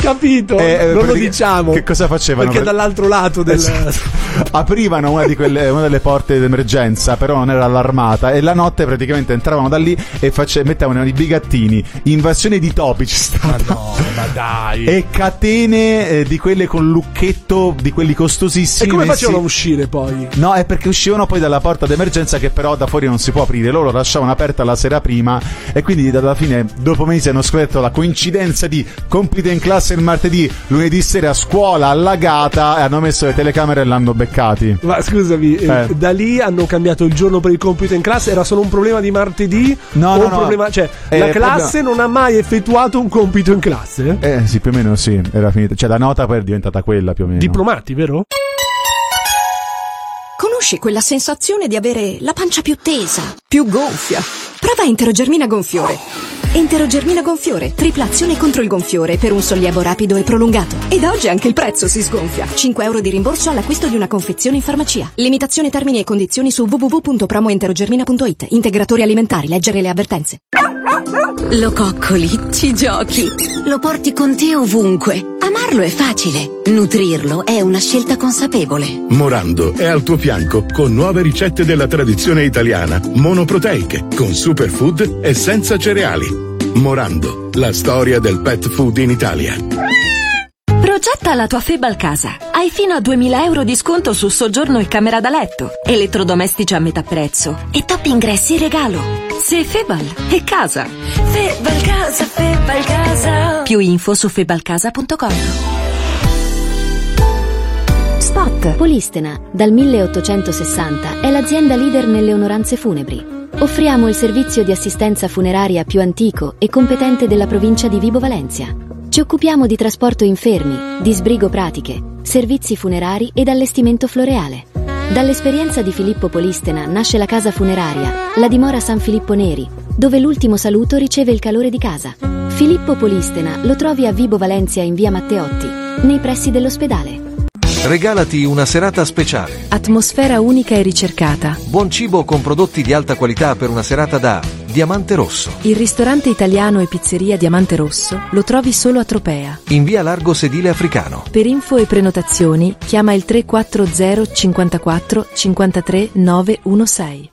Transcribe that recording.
capito, non lo diciamo. Che cosa facevano? Perché dall'altro lato del... aprivano una delle porte d'emergenza, però non era allarmata, e la notte praticamente entravano da lì e mettevano i bigattini, invasione di topi c'è stata. Ma dai. E catene di quelle con lucchetto, di quelli costosissimi. E come facevano a uscire poi? No, è perché uscivano poi dalla porta d'emergenza, che però da fuori non si può aprire, loro lasciavano aperta la sera prima, e quindi alla fine, dopo mesi, hanno scoperto la coincidenza di compito in classe il martedì, lunedì sera scuola allagata, e hanno messo le telecamere e l'hanno beccati. Ma scusami, da lì hanno cambiato il giorno per il compito in classe? Era solo un problema di martedì? No, un problema, cioè la classe non ha mai effettuato un compito in classe? Sì, più o meno sì, era finita. Cioè la nota poi è diventata quella più o meno. Diplomati, vero? Conosci quella sensazione di avere la pancia più tesa, più gonfia? Prova Enterogermina Gonfiore. Enterogermina Gonfiore, tripla azione contro il gonfiore per un sollievo rapido e prolungato. Ed oggi anche il prezzo si sgonfia. 5 euro di rimborso all'acquisto di una confezione in farmacia. Limitazione termini e condizioni su www.promoenterogermina.it. Integratori alimentari, leggere le avvertenze. Lo coccoli, ci giochi, lo porti con te ovunque. Amarlo è facile, nutrirlo è una scelta consapevole. Morando è al tuo fianco con nuove ricette della tradizione italiana, monoproteiche, con superfood e senza cereali. Morando, la storia del pet food in Italia. Progetta la tua Febal casa. Hai fino a 2.000 euro di sconto su soggiorno e camera da letto, elettrodomestici a metà prezzo e top ingressi regalo. Se Febal è casa. Febal casa, Febal casa. Più info su febalcasa.com. Spot. Polistena, dal 1860, è l'azienda leader nelle onoranze funebri. Offriamo il servizio di assistenza funeraria più antico e competente della provincia di Vibo Valentia. Ci occupiamo di trasporto infermi, di sbrigo pratiche, servizi funerari ed allestimento floreale. Dall'esperienza di Filippo Polistena nasce la casa funeraria, la dimora San Filippo Neri, dove l'ultimo saluto riceve il calore di casa. Filippo Polistena lo trovi a Vibo Valentia in via Matteotti, nei pressi dell'ospedale. Regalati una serata speciale. Atmosfera unica e ricercata. Buon cibo con prodotti di alta qualità per una serata da Diamante Rosso. Il ristorante italiano e pizzeria Diamante Rosso lo trovi solo a Tropea. In via Largo Sedile Africano. Per info e prenotazioni chiama il 340 54 53 916.